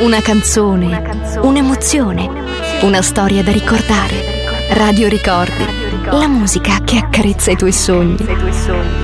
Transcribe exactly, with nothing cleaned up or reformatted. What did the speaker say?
Una canzone, un'emozione, una storia da ricordare. Radio Ricordi, la musica che accarezza i tuoi sogni.